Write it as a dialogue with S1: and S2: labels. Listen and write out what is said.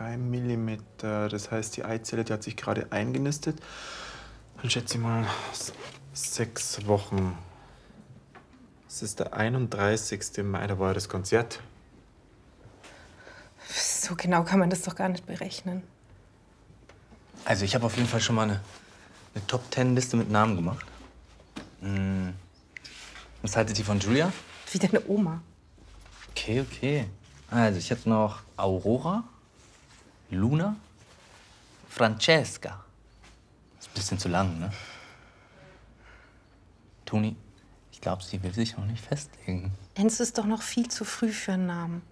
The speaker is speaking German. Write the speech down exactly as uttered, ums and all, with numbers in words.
S1: drei Millimeter. Das heißt, die Eizelle, die hat sich gerade eingenistet. Dann schätze ich mal s- sechs Wochen. Das ist der einunddreißigste Mai, da war ja das Konzert.
S2: So genau kann man das doch gar nicht berechnen.
S3: Also ich habe auf jeden Fall schon mal eine, eine Top-Ten-Liste mit Namen gemacht. Hm. Was haltet ihr von Julia?
S2: Wie deine Oma.
S3: Okay, okay. Also ich hätte noch Aurora, Luna, Francesca. Ist ein bisschen zu lang, ne? Toni, ich glaube, sie will sich noch nicht festlegen.
S2: Enzo ist doch noch viel zu früh für einen Namen.